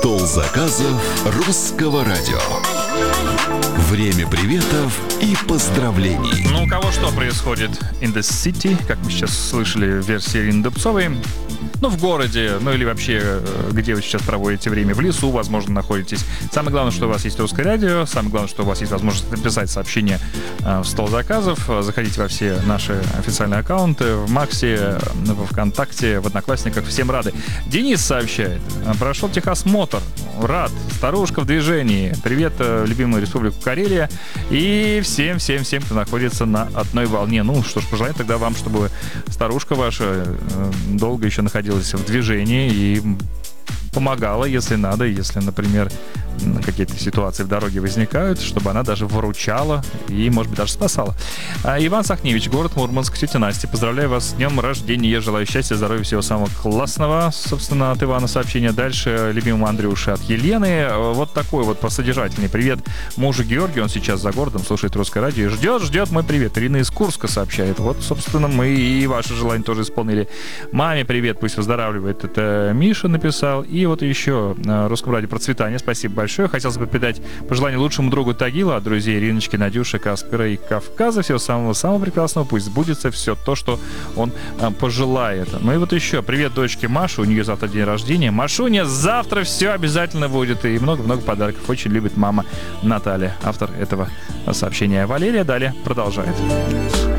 Стол заказов русского радио. Время приветов и поздравлений. Ну, у кого что происходит in the city, как мы сейчас слышали в версии Ирины Дубцовой. Ну, в городе, ну или вообще, где вы сейчас проводите время, в лесу, возможно, находитесь. Самое главное, что у вас есть русское радио. Самое главное, что у вас есть возможность написать сообщение в стол заказов. Заходите во все наши официальные аккаунты, в Максе, во ВКонтакте, в Одноклассниках. Всем рады. Денис сообщает. Прошел техосмотр. Рад. Старушка в движении. Привет, любимую республику Карелия. И всем, кто находится на одной волне. Ну, что ж, пожелаю тогда вам, чтобы старушка ваша долго еще находилась в движении и помогала, если надо, если, например, какие-то ситуации в дороге возникают, чтобы она даже выручала и, может быть, даже спасала. Иван Сахневич, город Мурманск, тетя Настя. Поздравляю вас с днем рождения. Я желаю счастья, здоровья, всего самого классного. Собственно, от Ивана сообщение. Дальше любимому Андрюше от Елены. Вот такой вот посодержательный привет мужу Георгию. Он сейчас за городом, слушает русское радио и ждет мой привет. Ирина из Курска сообщает. Вот, собственно, мы и ваше желание тоже исполнили. Маме привет, пусть выздоравливает. Это Миша написал. И вот еще русском радио процветания. Спасибо большое. Хотелось бы передать пожелание лучшему другу Тагила от друзей Ириночки, Надюши, Каспера и Кавказа. Всего самого прекрасного. Пусть сбудется все то, что он пожелает. Ну и вот еще привет дочке Маше. У нее завтра день рождения. Машуня, завтра все обязательно будет. И много-много подарков. Очень любит мама Наталья, автор этого сообщения. Валерия далее продолжает.